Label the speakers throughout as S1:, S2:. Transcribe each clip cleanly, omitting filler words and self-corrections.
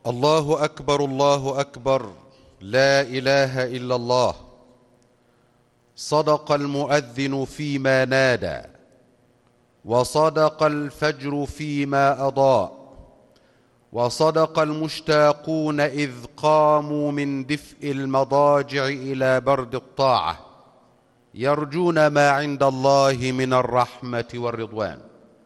S1: الله أكبر الله أكبر، لا إله إلا الله. صدق المؤذن فيما نادى، وصدق الفجر فيما أضاء، وصدق المشتاقون إذ قاموا من دفء المضاجع إلى برد الطاعة، يرجون ما عند الله من الرحمة والرضوان.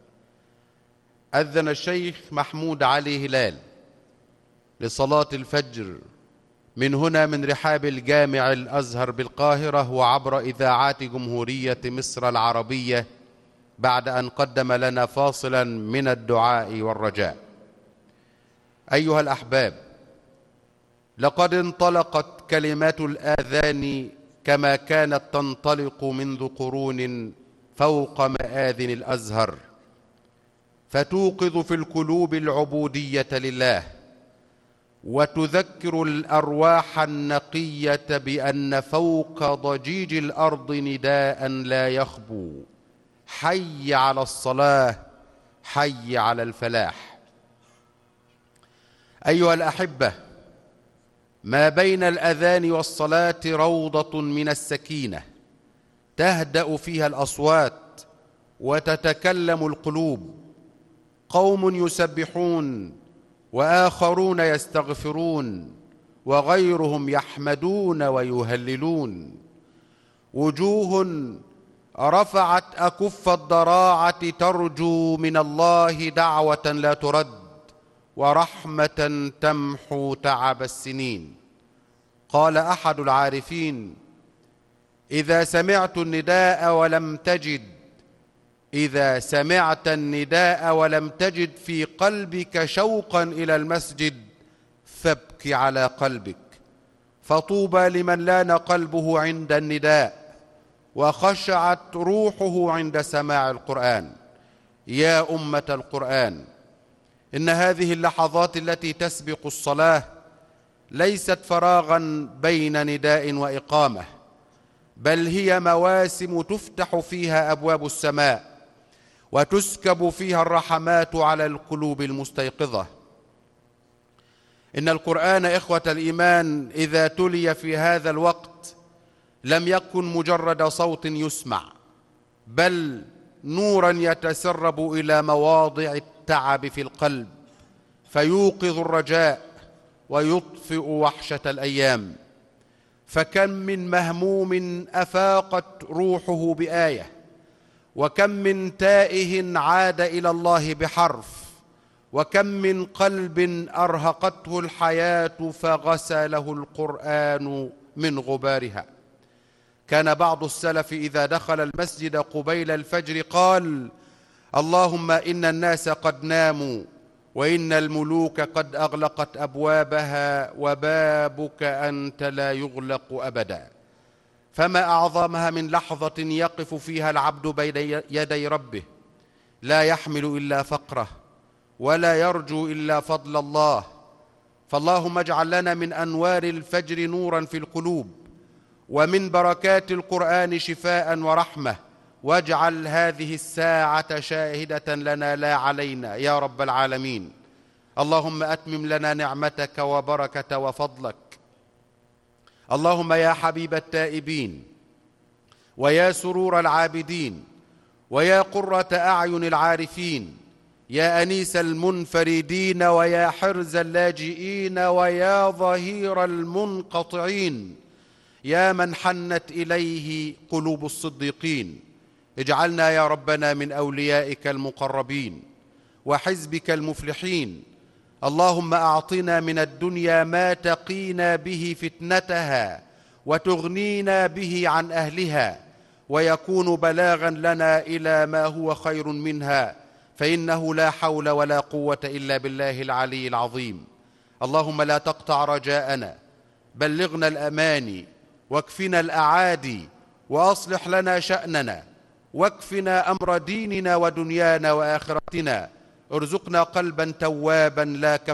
S1: أذن الشيخ محمود علي هلال لصلاة الفجر من هنا من رحاب الجامع الأزهر بالقاهرة وعبر إذاعات جمهورية مصر العربية، بعد أن قدم لنا فاصلا من الدعاء والرجاء. أيها الأحباب، لقد انطلقت كلمات الآذان كما كانت تنطلق منذ قرون فوق مآذن الأزهر، فتوقظ في القلوب العبودية لله، وتذكر الأرواح النقية بأن فوق ضجيج الأرض نداء لا يخبو: حي على الصلاة، حي على الفلاح. أيها الأحبة، ما بين الأذان والصلاة روضة من السكينة، تهدأ فيها الأصوات وتتكلم القلوب، قوم يسبحون وآخرون يستغفرون وغيرهم يحمدون ويهللون، وجوه رفعت أكف الضراعة ترجو من الله دعوة لا ترد، ورحمة تمحو تعب السنين. قال أحد العارفين: إذا سمعت النداء ولم تجد في قلبك شوقا إلى المسجد فابك على قلبك، فطوبى لمن لان قلبه عند النداء وخشعت روحه عند سماع القرآن. يا أمة القرآن، إن هذه اللحظات التي تسبق الصلاة ليست فراغا بين نداء وإقامة، بل هي مواسم تفتح فيها أبواب السماء وتسكب فيها الرحمات على القلوب المستيقظة. إن القرآن إخوة الإيمان إذا تلي في هذا الوقت لم يكن مجرد صوت يسمع، بل نورا يتسرب إلى مواضع التعب في القلب، فيوقظ الرجاء ويطفئ وحشة الأيام. فكم من مهموم أفاقت روحه بآية، وكم من تائه عاد إلى الله بحرف، وكم من قلب أرهقته الحياة فغسله القرآن من غبارها. كان بعض السلف إذا دخل المسجد قبيل الفجر قال: اللهم إن الناس قد ناموا، وإن الملوك قد أغلقت أبوابها، وبابك أنت لا يغلق أبدا. فما أعظمها من لحظة يقف فيها العبد بين يدي ربه، لا يحمل إلا فقره ولا يرجو إلا فضل الله. فاللهم اجعل لنا من أنوار الفجر نورا في القلوب، ومن بركات القرآن شفاء ورحمة، واجعل هذه الساعة شاهدة لنا لا علينا يا رب العالمين. اللهم أتمم لنا نعمتك وبركة وفضلك. اللهم يا حبيب التائبين، ويا سرور العابدين، ويا قرة أعين العارفين، يا أنيس المنفردين، ويا حرز اللاجئين، ويا ظهير المنقطعين، يا من حنت إليه قلوب الصديقين، اجعلنا يا ربنا من أوليائك المقربين وحزبك المفلحين. اللهم أعطنا من الدنيا ما تقينا به فتنتها وتغنينا به عن أهلها، ويكون بلاغا لنا إلى ما هو خير منها، فإنه لا حول ولا قوة إلا بالله العلي العظيم. اللهم لا تقطع رجاءنا، بلغنا الأماني، واكفنا الأعادي، وأصلح لنا شأننا، واكفنا أمر ديننا ودنيانا وآخرتنا. ارزقنا قلبا توابا لا